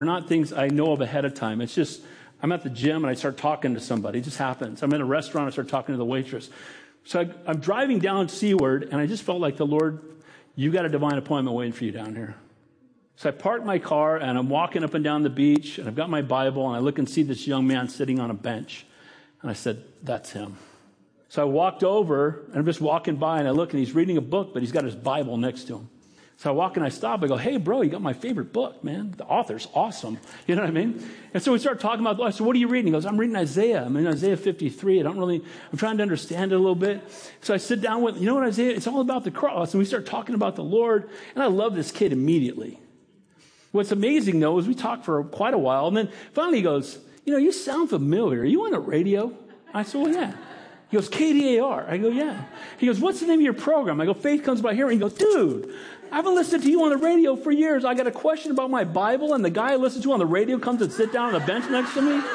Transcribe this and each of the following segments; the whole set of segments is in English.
not things I know of ahead of time. It's just, I'm at the gym and I start talking to somebody. It just happens. I'm in a restaurant, I start talking to the waitress. So I'm driving down Seaward, and I just felt like the Lord, you got a divine appointment waiting for you down here. So I parked my car, and I'm walking up and down the beach, and I've got my Bible, and I look and see this young man sitting on a bench. And I said, that's him. So I walked over, and I'm just walking by, and I look, and he's reading a book, but he's got his Bible next to him. So I walk and I stop. I go, hey, bro, you got my favorite book, man. The author's awesome. You know what I mean? And so we start talking about, I said, what are you reading? He goes, I'm reading Isaiah. I'm in Isaiah 53. I'm trying to understand it a little bit. So I sit down with, you know what, Isaiah? It's all about the cross. And we start talking about the Lord. And I love this kid immediately. What's amazing, though, is we talked for quite a while. And then finally he goes, you sound familiar. Are you on the radio? I said, well, yeah. He goes, KDAR. I go, yeah. He goes, what's the name of your program? I go, Faith Comes by Hearing. He goes, dude, I haven't listened to you on the radio for years. I got a question about my Bible, and the guy I listen to on the radio comes and sit down on the bench next to me.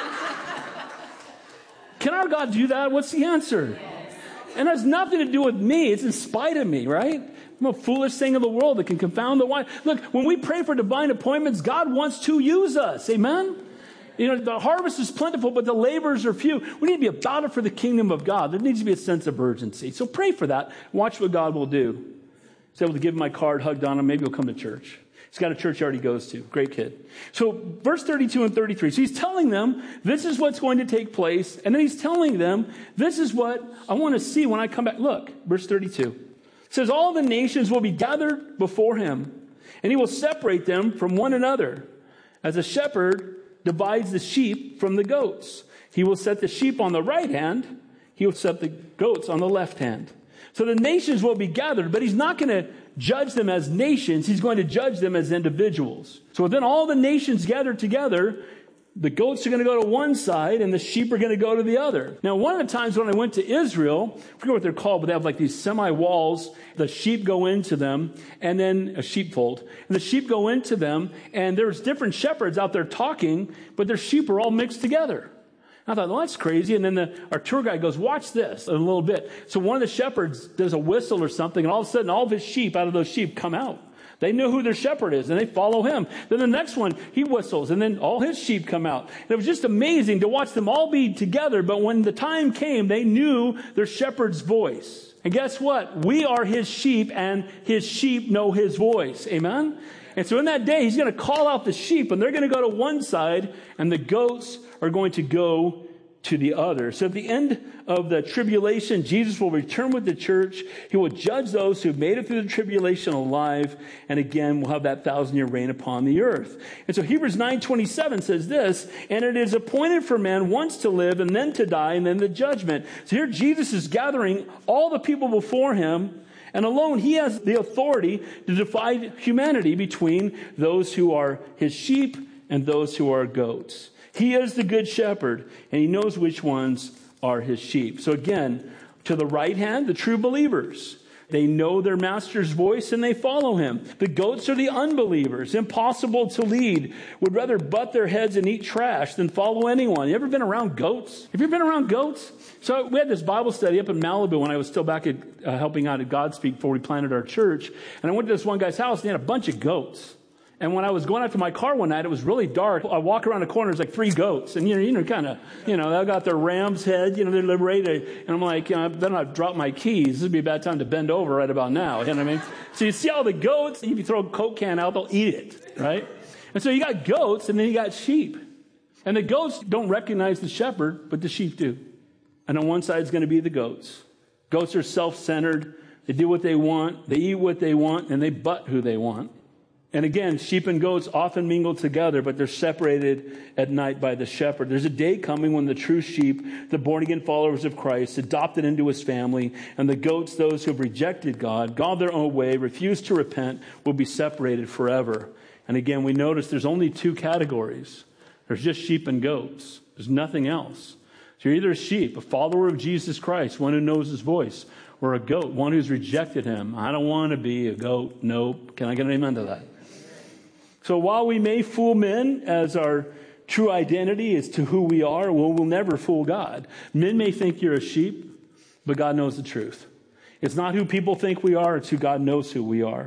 Can our God do that? What's the answer? And it has nothing to do with me. It's in spite of me, right? I'm a foolish thing of the world that can confound the wise. Look, when we pray for divine appointments, God wants to use us. Amen? The harvest is plentiful, but the laborers are few. We need to be about it for the kingdom of God. There needs to be a sense of urgency. So pray for that. Watch what God will do. He's able to give him my card, hugged on him. Maybe he'll come to church. He's got a church he already goes to. Great kid. So verse 32 and 33. So he's telling them, this is what's going to take place. And then he's telling them, this is what I want to see when I come back. Look, verse 32. It says, all the nations will be gathered before him, and he will separate them from one another, as a shepherd divides the sheep from the goats. He will set the sheep on the right hand. He will set the goats on the left hand. So the nations will be gathered, but he's not going to judge them as nations. He's going to judge them as individuals. So then all the nations gathered together, the goats are going to go to one side and the sheep are going to go to the other. Now, one of the times when I went to Israel, I forget what they're called, but they have like these semi-walls. The sheep go into them, and then a sheepfold. And the sheep go into them, and there's different shepherds out there talking, but their sheep are all mixed together. I thought, well, that's crazy. And then our tour guide goes, watch this in a little bit. So one of the shepherds does a whistle or something, and all of a sudden all of his sheep out of those sheep come out. They know who their shepherd is, and they follow him. Then the next one, he whistles, and then all his sheep come out. And it was just amazing to watch them all be together, but when the time came, they knew their shepherd's voice. And guess what? We are his sheep, and his sheep know his voice. Amen? And so in that day, he's going to call out the sheep, and they're going to go to one side, and the goats are going to go to the other. So at the end of the tribulation, Jesus will return with the church. He will judge those who've made it through the tribulation alive. And again, we'll have that 1,000-year reign upon the earth. And so Hebrews 9:27 says this, and it is appointed for man once to live and then to die and then the judgment. So here Jesus is gathering all the people before him, and alone he has the authority to divide humanity between those who are his sheep and those who are goats. He is the good shepherd, and he knows which ones are his sheep. So again, to the right hand, the true believers. They know their master's voice and they follow him. The goats are the unbelievers, impossible to lead, would rather butt their heads and eat trash than follow anyone. You ever been around goats? Have you been around goats? So we had this Bible study up in Malibu when I was still back at helping out at Godspeak before we planted our church. And I went to this one guy's house and he had a bunch of goats. And when I was going out to my car one night, it was really dark. I walk around the corner, there's like 3 goats. And, they got their ram's head, they're ready to, and I'm like, I better not drop my keys. This would be a bad time to bend over right about now. You know what I mean? So you see all the goats, if you throw a Coke can out, they'll eat it, right? And so you got goats, and then you got sheep. And the goats don't recognize the shepherd, but the sheep do. And on one side is going to be the goats. Goats are self-centered. They do what they want. They eat what they want, and they butt who they want. And again, sheep and goats often mingle together, but they're separated at night by the shepherd. There's a day coming when the true sheep, the born-again followers of Christ, adopted into his family, and the goats, those who have rejected God, gone their own way, refused to repent, will be separated forever. And again, we notice there's only 2 categories. There's just sheep and goats. There's nothing else. So you're either a sheep, a follower of Jesus Christ, one who knows his voice, or a goat, one who's rejected him. I don't want to be a goat. Nope. Can I get an amen to that? So while we may fool men as our true identity as to who we are, we'll never fool God. Men may think you're a sheep, but God knows the truth. It's not who people think we are, it's who God knows who we are.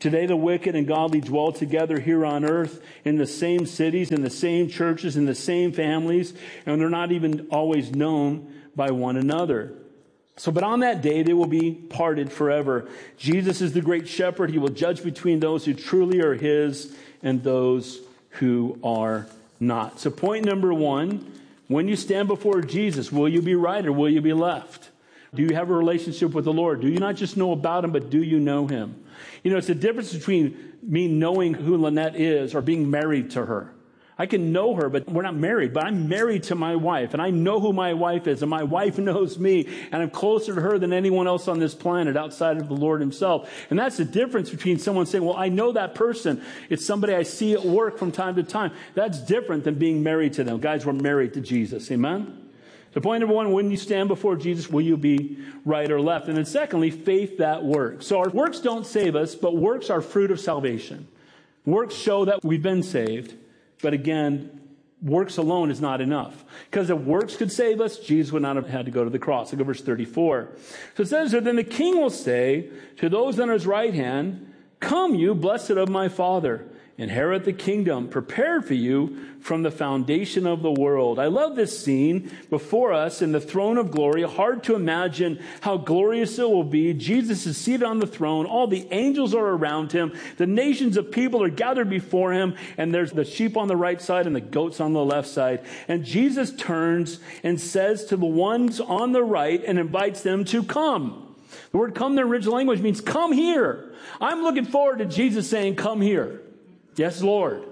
Today, the wicked and godly dwell together here on earth in the same cities, in the same churches, in the same families, and they're not even always known by one another. But on that day, they will be parted forever. Jesus is the great shepherd. He will judge between those who truly are his and those who are not. So point number one, when you stand before Jesus, will you be right or will you be left? Do you have a relationship with the Lord? Do you not just know about him, but do you know him? It's a difference between me knowing who Lynette is or being married to her. I can know her, but we're not married. But I'm married to my wife, and I know who my wife is, and my wife knows me, and I'm closer to her than anyone else on this planet outside of the Lord himself. And that's the difference between someone saying, well, I know that person. It's somebody I see at work from time to time. That's different than being married to them. Guys, we're married to Jesus. Amen? So point number one, when you stand before Jesus, will you be right or left? And then secondly, faith that works. So our works don't save us, but works are fruit of salvation. Works show that we've been saved. But again, works alone is not enough. Because if works could save us, Jesus would not have had to go to the cross. Look at verse 34. So it says, then the king will say to those on his right hand, come you, blessed of my Father, inherit the kingdom prepared for you from the foundation of the world. I love this scene before us in the throne of glory. Hard to imagine how glorious it will be. Jesus is seated on the throne. All the angels are around him. The nations of people are gathered before him. And there's the sheep on the right side and the goats on the left side. And Jesus turns and says to the ones on the right and invites them to come. The word come in the original language means come here. I'm looking forward to Jesus saying, come here. Yes, Lord.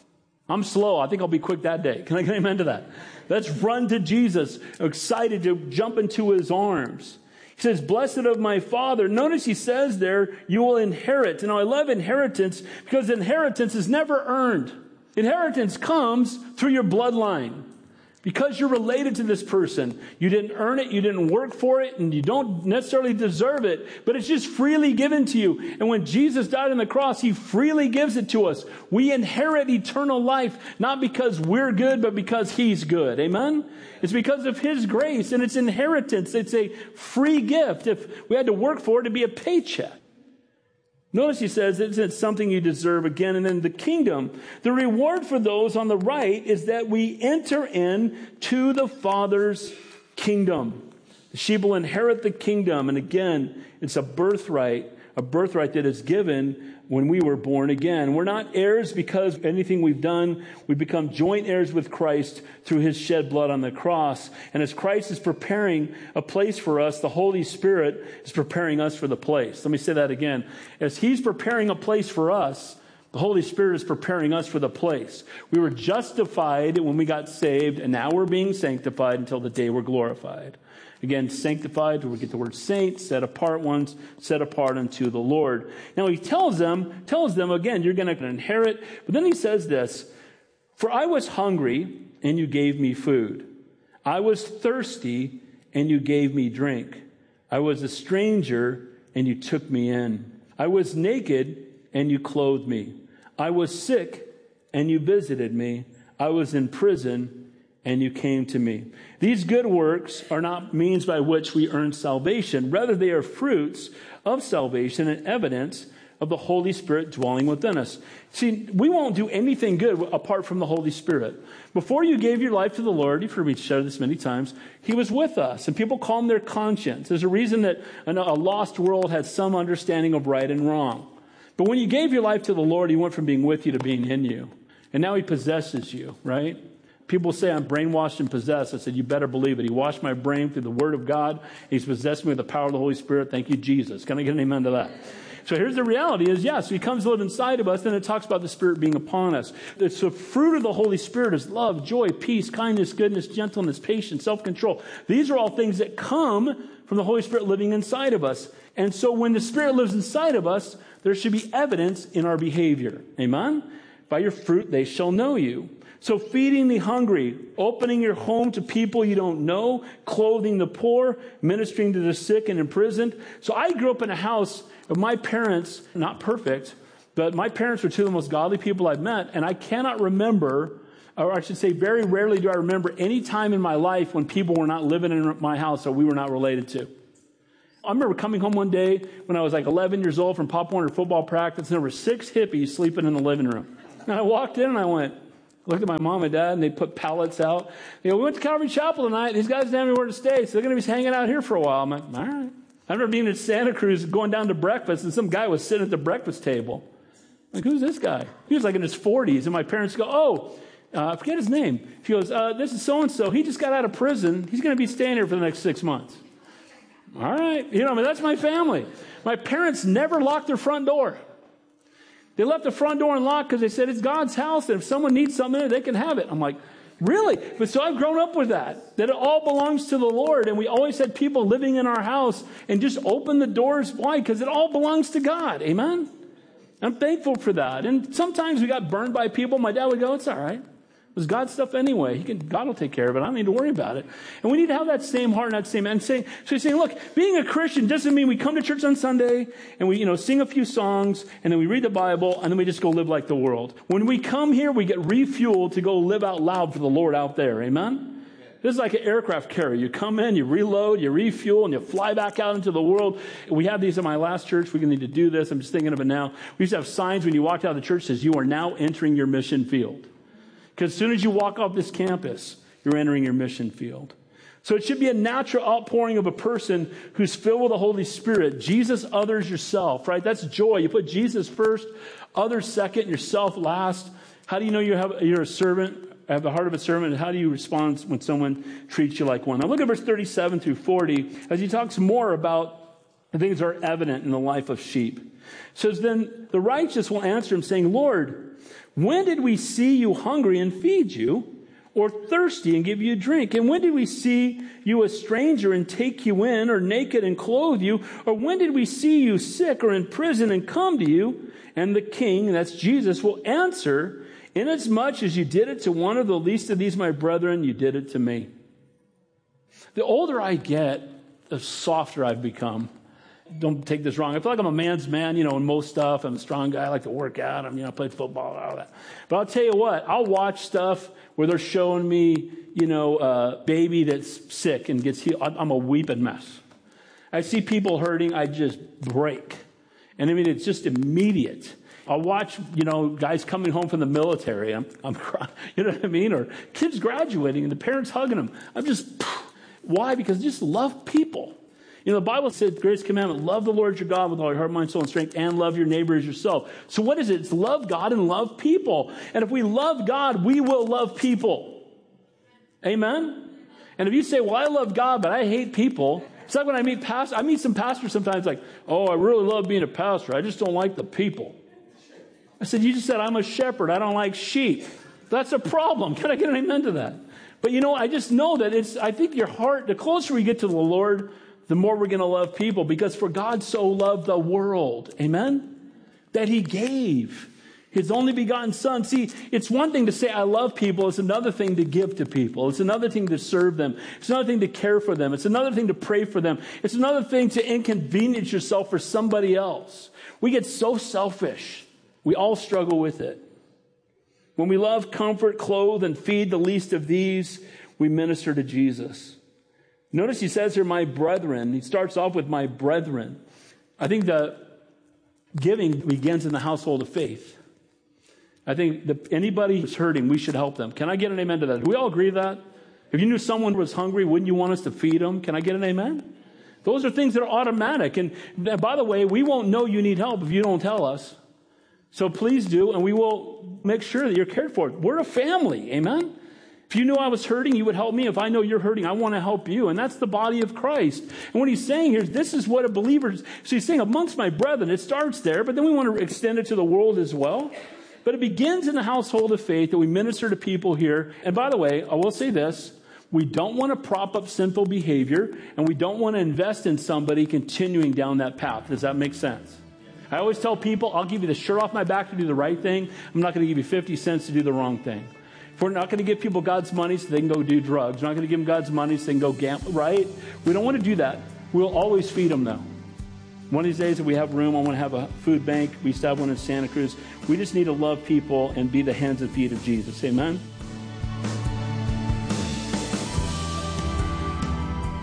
I'm slow. I think I'll be quick that day. Can I get amen to that? Let's run to Jesus, excited to jump into his arms. He says, blessed of my Father. Notice he says there, you will inherit. And I love inheritance because inheritance is never earned. Inheritance comes through your bloodline. Because you're related to this person. You didn't earn it, you didn't work for it, and you don't necessarily deserve it, but it's just freely given to you. And when Jesus died on the cross, he freely gives it to us. We inherit eternal life, not because we're good, but because he's good. Amen? It's because of his grace, and it's inheritance. It's a free gift. If we had to work for it, it'd be a paycheck. Notice he says it's something you deserve again. And then the kingdom, the reward for those on the right is that we enter into the Father's kingdom. The sheep will inherit the kingdom. And again, it's a birthright that is given when we were born again. We're not heirs because of anything we've done. We become joint heirs with Christ through his shed blood on the cross. And as Christ is preparing a place for us, the Holy Spirit is preparing us for the place. Let me say that again. As he's preparing a place for us, the Holy Spirit is preparing us for the place. We were justified when we got saved, and now we're being sanctified until the day we're glorified. Again, sanctified, where we get the word saint, set apart ones, set apart unto the Lord. Now he tells them again, you're going to inherit. But then he says this, for I was hungry and you gave me food. I was thirsty and you gave me drink. I was a stranger and you took me in. I was naked and you clothed me. I was sick and you visited me. I was in prison and you came to me. These good works are not means by which we earn salvation. Rather, they are fruits of salvation and evidence of the Holy Spirit dwelling within us. See, we won't do anything good apart from the Holy Spirit. Before you gave your life to the Lord, you've heard me share this many times, he was with us. And people call him their conscience. There's a reason that a lost world has some understanding of right and wrong. But when you gave your life to the Lord, he went from being with you to being in you. And now he possesses you, right? People say I'm brainwashed and possessed. I said, you better believe it. He washed my brain through the Word of God. He's possessed me with the power of the Holy Spirit. Thank you, Jesus. Can I get an amen to that? So here's the reality is, yes, he comes to live inside of us, and it talks about the Spirit being upon us. It's the fruit of the Holy Spirit is love, joy, peace, kindness, goodness, gentleness, patience, self-control. These are all things that come from the Holy Spirit living inside of us. And so when the Spirit lives inside of us, there should be evidence in our behavior. Amen? By your fruit they shall know you. So feeding the hungry, opening your home to people you don't know, clothing the poor, ministering to the sick and imprisoned. So I grew up in a house of my parents, not perfect, but my parents were two of the most godly people I've met. And I cannot remember, or I should say very rarely do I remember any time in my life when people were not living in my house that we were not related to. I remember coming home one day when I was like 11 years old from Pop Warner football practice, and there were 6 hippies sleeping in the living room. And I walked in and I looked at my mom and dad, and they put pallets out. We went to Calvary Chapel tonight. These guys didn't have anywhere to stay, so they're going to be hanging out here for a while. I'm like, all right. I remember being in Santa Cruz going down to breakfast, and some guy was sitting at the breakfast table. I'm like, who's this guy? He was like in his 40s, and my parents go, I forget his name. She goes, this is so-and-so. He just got out of prison. He's going to be staying here for the next 6 months. All right. That's my family. My parents never locked their front door. They left the front door unlocked because they said it's God's house, and if someone needs something in it, they can have it. I'm like, really? But so I've grown up with that it all belongs to the Lord, and we always had people living in our house and just open the doors. Why? Because it all belongs to God. Amen? I'm thankful for that. And sometimes we got burned by people. My dad would go, it's all right. It was God's stuff anyway. God will take care of it. I don't need to worry about it. And we need to have that same heart and that same, so he's saying, look, being a Christian doesn't mean we come to church on Sunday and we, sing a few songs and then we read the Bible and then we just go live like the world. When we come here, we get refueled to go live out loud for the Lord out there. Amen? This is like an aircraft carrier. You come in, you reload, you refuel, and you fly back out into the world. We have these in my last church. We need to do this. I'm just thinking of it now. We used to have signs when you walked out of the church that says, you are now entering your mission field. Because as soon as you walk off this campus, you're entering your mission field. So it should be a natural outpouring of a person who's filled with the Holy Spirit. Jesus, others, yourself, right? That's joy. You put Jesus first, others second, yourself last. How do you know you're a servant, have the heart of a servant? And how do you respond when someone treats you like one? Now look at verse 37 through 40 as he talks more about the things that are evident in the life of sheep. It says, then the righteous will answer him saying, Lord, when did we see you hungry and feed you, or thirsty and give you drink? And when did we see you a stranger and take you in, or naked and clothe you? Or when did we see you sick or in prison and come to you? And the king, that's Jesus, will answer, inasmuch as you did it to one of the least of these, my brethren, you did it to me. The older I get, the softer I've become. Don't take this wrong. I feel like I'm a man's man, in most stuff. I'm a strong guy. I like to work out. I play football and all that. But I'll tell you what, I'll watch stuff where they're showing me, a baby that's sick and gets healed. I'm a weeping mess. I see people hurting. I just break. And it's just immediate. I'll watch, guys coming home from the military. I'm crying. You know what I mean? Or kids graduating and the parents hugging them. I'm just, why? Because I just love people. The Bible says, the greatest commandment, love the Lord your God with all your heart, mind, soul, and strength, and love your neighbor as yourself. So what is it? It's love God and love people. And if we love God, we will love people. Amen? And if you say, well, I love God, but I hate people. It's like when I meet pastors. I meet some pastors sometimes like, oh, I really love being a pastor. I just don't like the people. I said, you just said I'm a shepherd. I don't like sheep. That's a problem. Can I get an amen to that? But I just know that I think your heart, the closer we get to the Lord, the more we're going to love people, because for God so loved the world, amen, that he gave his only begotten son. See, it's one thing to say I love people. It's another thing to give to people. It's another thing to serve them. It's another thing to care for them. It's another thing to pray for them. It's another thing to inconvenience yourself for somebody else. We get so selfish. We all struggle with it. When we love, comfort, clothe, and feed the least of these, we minister to Jesus. Notice he says here, my brethren. He starts off with my brethren. I think the giving begins in the household of faith. I think that anybody who's hurting, we should help them. Can I get an amen to that? Do we all agree with that? If you knew someone was hungry, wouldn't you want us to feed them? Can I get an amen? Those are things that are automatic. And by the way, we won't know you need help if you don't tell us. So please do, and we will make sure that you're cared for. We're a family. Amen? If you knew I was hurting, you would help me. If I know you're hurting, I want to help you. And that's the body of Christ. And what he's saying here is this is what a believer is. So he's saying amongst my brethren, it starts there, but then we want to extend it to the world as well. But it begins in the household of faith that we minister to people here. And by the way, I will say this. We don't want to prop up sinful behavior, and we don't want to invest in somebody continuing down that path. Does that make sense? I always tell people, I'll give you the shirt off my back to do the right thing. I'm not going to give you 50 cents to do the wrong thing. If we're not going to give people God's money so they can go do drugs. We're not going to give them God's money so they can go gamble, right? We don't want to do that. We'll always feed them, though. One of these days, if we have room, I want to have a food bank. We used to have one in Santa Cruz. We just need to love people and be the hands and feet of Jesus. Amen?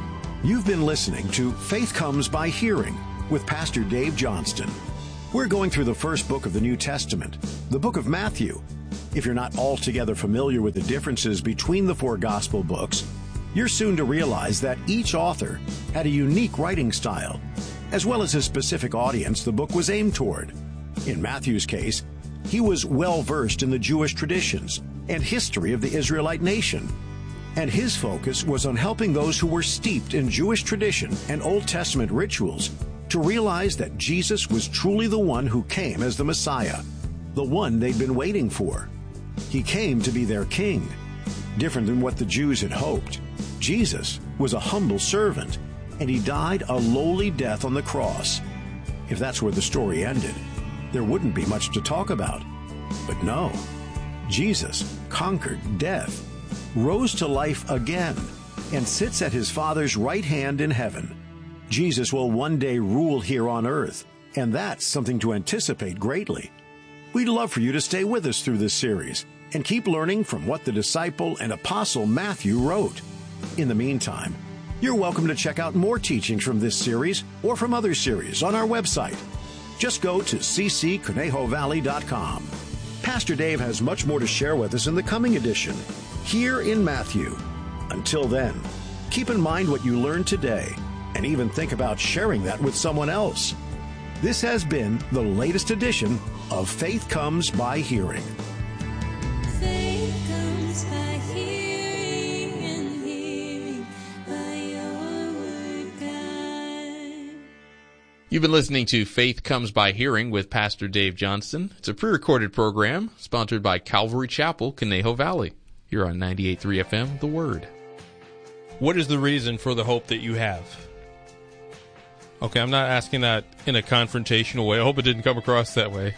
You've been listening to Faith Comes by Hearing with Pastor Dave Johnston. We're going through the first book of the New Testament, the book of Matthew. If you're not altogether familiar with the differences between the four gospel books, you're soon to realize that each author had a unique writing style, as well as a specific audience the book was aimed toward. In Matthew's case, he was well-versed in the Jewish traditions and history of the Israelite nation, and his focus was on helping those who were steeped in Jewish tradition and Old Testament rituals to realize that Jesus was truly the one who came as the Messiah, the one they'd been waiting for. He came to be their king. Different than what the Jews had hoped, Jesus was a humble servant, and he died a lowly death on the cross. If that's where the story ended, there wouldn't be much to talk about. But no, Jesus conquered death, rose to life again, and sits at his Father's right hand in heaven. Jesus will one day rule here on earth, and that's something to anticipate greatly. We'd love for you to stay with us through this series and keep learning from what the disciple and apostle Matthew wrote. In the meantime, you're welcome to check out more teachings from this series or from other series on our website. Just go to ccconejo.valley.com. Pastor Dave has much more to share with us in the coming edition, here in Matthew. Until then, keep in mind what you learned today, and even think about sharing that with someone else. This has been the latest edition of Faith Comes by Hearing. Faith comes by hearing, and hearing by your word, God. You've been listening to Faith Comes by Hearing with Pastor Dave Johnston. It's a pre-recorded program sponsored by Calvary Chapel, Conejo Valley. You're on 98.3 FM, The Word. What is the reason for the hope that you have? Okay, I'm not asking that in a confrontational way. I hope it didn't come across that way.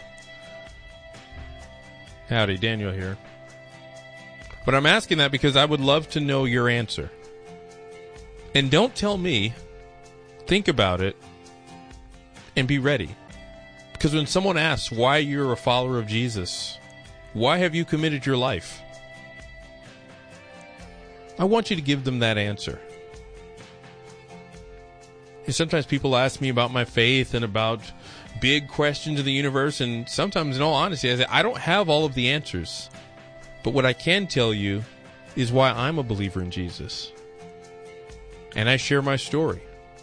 Howdy, Daniel here. But I'm asking that because I would love to know your answer. And don't tell me, think about it, and be ready. Because when someone asks why you're a follower of Jesus, why have you committed your life? I want you to give them that answer. And sometimes people ask me about my faith and about big questions of the universe, and sometimes, in all honesty, I say, I don't have all of the answers. But what I can tell you is why I'm a believer in Jesus. And I share my story.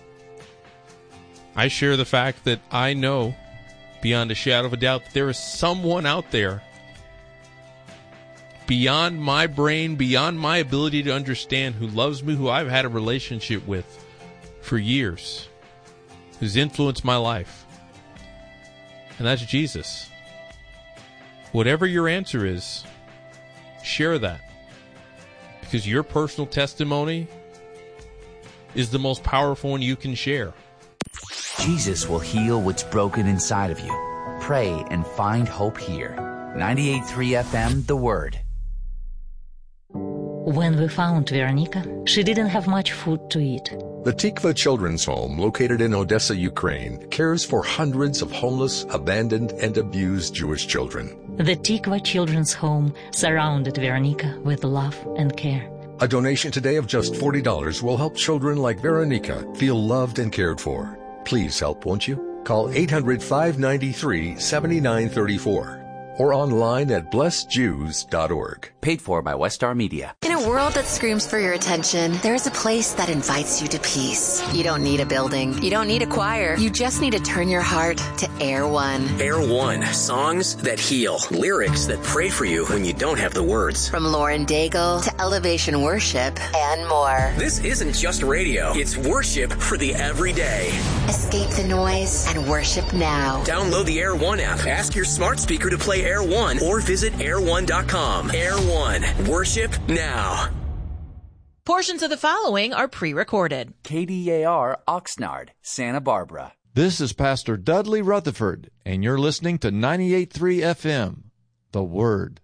I share the fact that I know, beyond a shadow of a doubt, that there is someone out there beyond my brain, beyond my ability to understand, who loves me, who I've had a relationship with for years, who's influenced my life. And that's Jesus. Whatever your answer is, share that. Because your personal testimony is the most powerful one you can share. Jesus will heal what's broken inside of you. Pray and find hope here. 98.3 FM, The Word. When we found Veronica, she didn't have much food to eat. The Tikva Children's Home, located in Odessa, Ukraine, cares for hundreds of homeless, abandoned, and abused Jewish children. The Tikva Children's Home surrounded Veronica with love and care. A donation today of just $40 will help children like Veronica feel loved and cared for. Please help, won't you? Call 800-593-7934 or online at blessedjews.org. Paid for by Westar Media. In a world that screams for your attention, there's a place that invites you to peace. You don't need a building. You don't need a choir. You just need to turn your heart to Air One. Air One. Songs that heal. Lyrics that pray for you when you don't have the words. From Lauren Daigle to Elevation Worship and more. This isn't just radio. It's worship for the everyday. Escape the noise and worship now. Download the Air One app. Ask your smart speaker to play Air One or visit air1.com. Air One. Worship now. Portions of the following are pre-recorded. KDAR Oxnard, Santa Barbara. This is Pastor Dudley Rutherford, and you're listening to 98.3 FM, The Word.